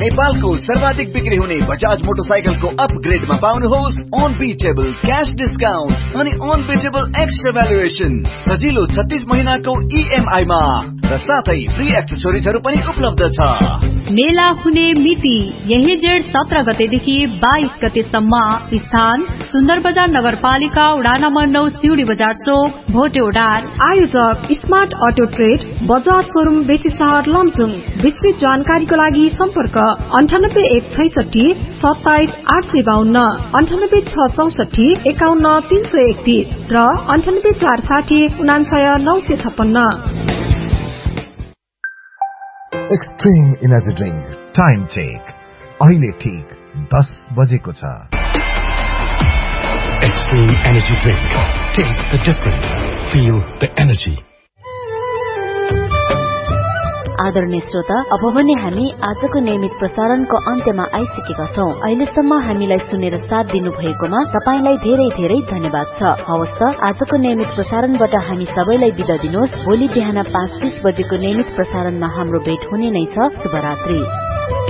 नेपालको सर्वाधिक बिक्री हुने बजाज मोटरसाइकलको अपग्रेडमा पाउनुहोस् अनबिटेबल क्याश डिस्काउन्ट अनि अनबिटेबल एक्स्ट्रा भ्यालुएसन सजिलो 36 महिनाको EMI मा र साथै फ्री एक्सेसरिजहरु पनि उपलब्ध छ। मेला हुने मिति यही जेठ 17 गतेदेखि 22 गतेसम्म। स्थान सुन्दर बजार नगरपालिका वडा नम्बर 9 सिउडी बजार चोक भोटेउडार। आयोजक smart auto trade Bajaj showroom बेसी सहर लमजुङ। विस्तृत जानकारीको लागि सम्पर्क 9816 27 852 98664 51 331 र 98460 99 956। Extreme energy drink time check अहिले ठीक 10 बजेको छ। Extreme Energy Drink. Taste the difference. Feel the energy. आदरणीय श्रोता, अब भने हामी आजको नियमित प्रसारणको अन्त्यमा आइसकेका छौं। अहिलेसम्म हामीलाई सुनेर साथ दिनु भएकोमा तपाईलाई धेरै धेरै धन्यवाद छ। हवस् त, आजको नियमित प्रसारणबाट हामी सबैलाई बिदा दिनुहोस्। भोलि बिहान 5:30 बजेको नियमित प्रसारणमा हाम्रो भेट हुने नै छ। शुभरात्रि।